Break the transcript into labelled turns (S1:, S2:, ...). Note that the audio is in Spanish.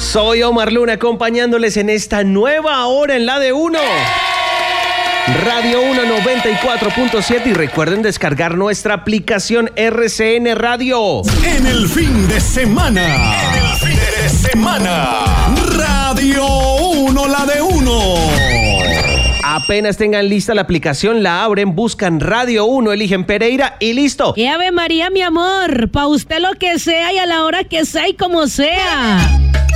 S1: Soy Omar Luna acompañándoles en esta nueva hora en la de uno. Radio 1 94.7 y recuerden descargar nuestra aplicación RCN Radio.
S2: En el fin de semana. Radio 1, la de uno.
S1: Apenas tengan lista la aplicación, la abren, buscan Radio 1, eligen Pereira y listo.
S3: ¡Ave María, mi amor! Pa' usted lo que sea y a la hora que sea y como sea.